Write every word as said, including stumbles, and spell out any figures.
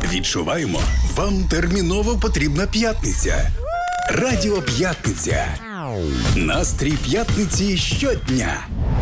Відчуваємо, вам терміново потрібна п'ятниця. Радіо П'ятниця. Настрій п'ятниці щодня.